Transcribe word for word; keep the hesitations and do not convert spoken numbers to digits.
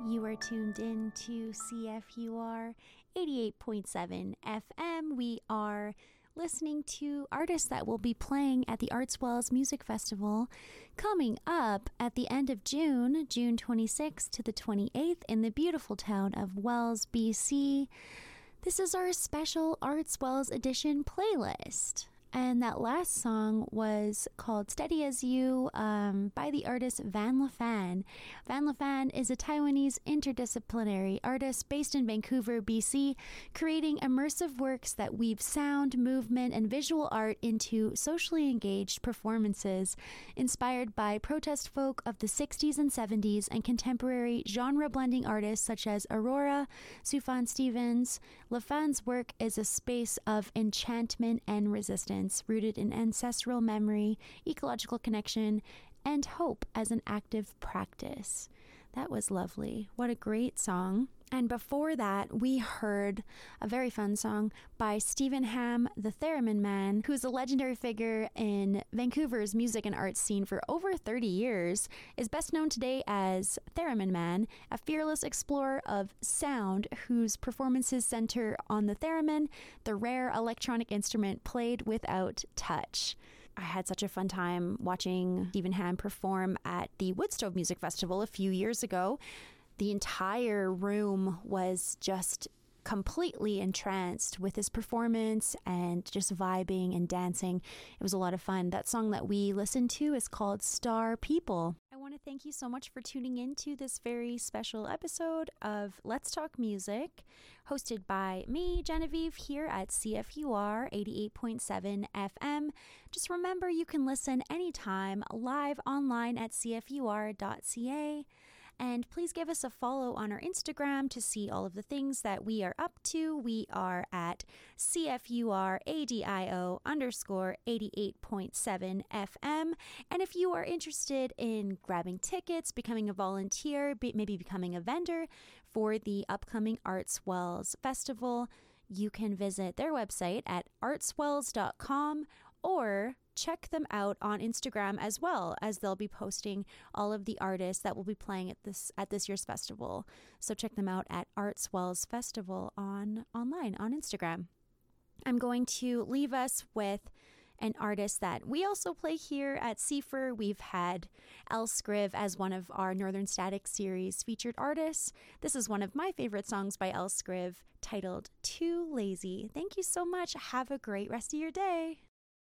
You are tuned in to C F U R eighty-eight point seven F M. We are listening to artists that will be playing at the Arts Wells Music Festival coming up at the end of June, June twenty-sixth to the twenty-eighth in the beautiful town of Wells, B C. This is our special Arts Wells edition playlist. And that last song was called Steady As You um, by the artist Van LaFan. Van LaFan is a Taiwanese interdisciplinary artist based in Vancouver, B C, creating immersive works that weave sound, movement, and visual art into socially engaged performances, inspired by protest folk of the sixties and seventies and contemporary genre-blending artists such as Aurora, Sufjan Stevens. LaFan's work is a space of enchantment and resistance, rooted in ancestral memory, ecological connection, and hope as an active practice. That was lovely. What a great song. And before that, we heard a very fun song by Stephen Ham, the Theremin Man, who's a legendary figure in Vancouver's music and arts scene for over thirty years, is best known today as Theremin Man, a fearless explorer of sound whose performances center on the theremin, the rare electronic instrument played without touch. I had such a fun time watching Stephen Ham perform at the Woodstove Music Festival a few years ago. The entire room was just completely entranced with his performance and just vibing and dancing. It was a lot of fun. That song that we listened to is called Star People. I want to thank you so much for tuning in to this very special episode of Let's Talk Music, hosted by me, Genevieve, here at C F U R eighty-eight point seven F M. Just remember, you can listen anytime live online at c f u r dot c a. And please give us a follow on our Instagram to see all of the things that we are up to. We are at C F U R A D I O underscore eighty-eight point seven F M. And if you are interested in grabbing tickets, becoming a volunteer, be, maybe becoming a vendor for the upcoming Arts Wells Festival, you can visit their website at arts wells dot com or check them out on Instagram as well, as they'll be posting all of the artists that will be playing at this at this year's festival. So check them out at Arts Wells Festival on online on Instagram. I'm going to leave us with an artist that we also play here at C F U R. We've had Elle Scriv as one of our Northern Static series featured artists. This is one of my favorite songs by Elle Scriv, titled Too Lazy. Thank you so much. Have a great rest of your day.